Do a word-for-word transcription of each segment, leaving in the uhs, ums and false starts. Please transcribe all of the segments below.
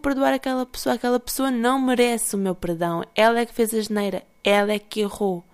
perdoar aquela pessoa, aquela pessoa não merece o meu perdão, ela é que fez a asneira, ela é que errou.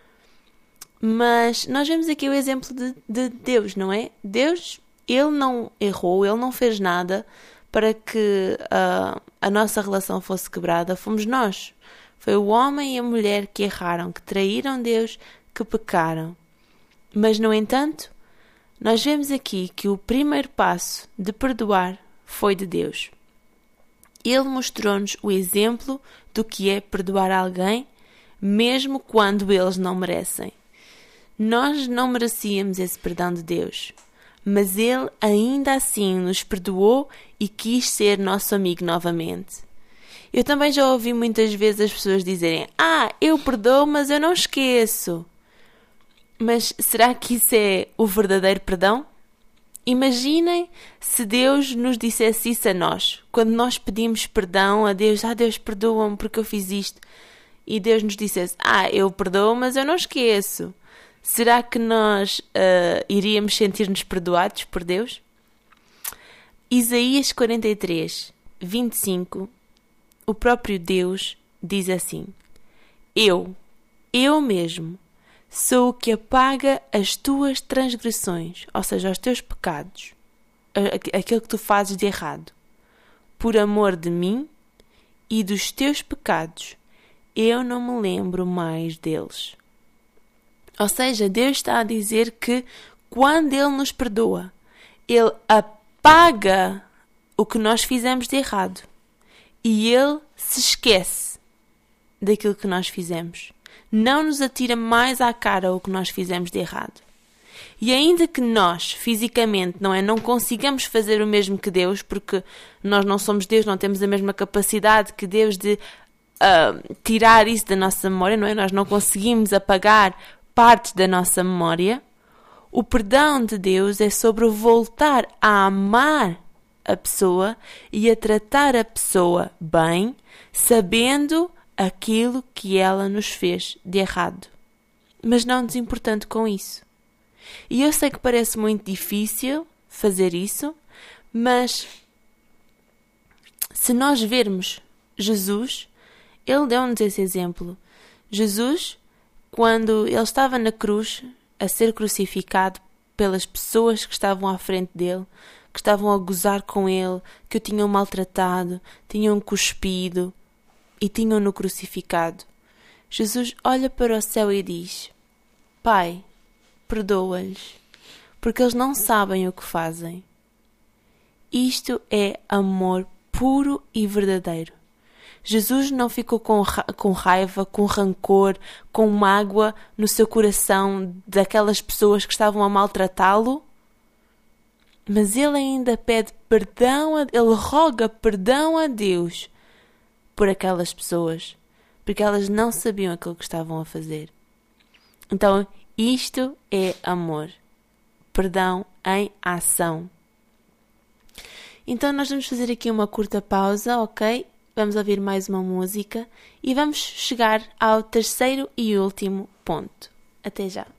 Mas nós vemos aqui o exemplo de, de Deus, não é? Deus, Ele não errou, Ele não fez nada para que uh, a nossa relação fosse quebrada, fomos nós. Foi o homem e a mulher que erraram, que traíram Deus, que pecaram. Mas, no entanto, nós vemos aqui que o primeiro passo de perdoar foi de Deus. Ele mostrou-nos o exemplo do que é perdoar alguém, mesmo quando eles não merecem. Nós não merecíamos esse perdão de Deus, mas Ele ainda assim nos perdoou e quis ser nosso amigo novamente. Eu também já ouvi muitas vezes as pessoas dizerem: ah, eu perdoo, mas eu não esqueço. Mas será que isso é o verdadeiro perdão? Imaginem se Deus nos dissesse isso a nós. Quando nós pedimos perdão a Deus: ah, Deus, perdoa-me porque eu fiz isto. E Deus nos dissesse: ah, eu perdoo, mas eu não esqueço. Será que nós uh, iríamos sentir-nos perdoados por Deus? Isaías quarenta e três, vinte e cinco, o próprio Deus diz assim: Eu, eu mesmo, sou o que apaga as tuas transgressões, ou seja, os teus pecados, aquilo que tu fazes de errado. Por amor de mim e dos teus pecados, eu não me lembro mais deles. Ou seja, Deus está a dizer que quando Ele nos perdoa, Ele apaga o que nós fizemos de errado e Ele se esquece daquilo que nós fizemos. Não nos atira mais à cara o que nós fizemos de errado. E ainda que nós, fisicamente, não é, não consigamos fazer o mesmo que Deus, porque nós não somos Deus, não temos a mesma capacidade que Deus de uh, tirar isso da nossa memória, não é? Nós não conseguimos apagar parte da nossa memória. O perdão de Deus é sobre o voltar a amar a pessoa e a tratar a pessoa bem, sabendo aquilo que ela nos fez de errado, mas não nos importando com isso. E eu sei que parece muito difícil fazer isso, mas se nós vermos Jesus, Ele deu-nos esse exemplo. Jesus, quando Ele estava na cruz, a ser crucificado pelas pessoas que estavam à frente dele, que estavam a gozar com ele, que o tinham maltratado, tinham cuspido e tinham-no crucificado, Jesus olha para o céu e diz: Pai, perdoa-lhes, porque eles não sabem o que fazem. Isto é amor puro e verdadeiro. Jesus não ficou com, ra- com raiva, com rancor, com mágoa no seu coração daquelas pessoas que estavam a maltratá-lo, mas ele ainda pede perdão, a, ele roga perdão a Deus por aquelas pessoas, porque elas não sabiam aquilo que estavam a fazer. Então, isto é amor. Perdão em ação. Então, nós vamos fazer aqui uma curta pausa, ok? Vamos ouvir mais uma música e vamos chegar ao terceiro e último ponto. Até já.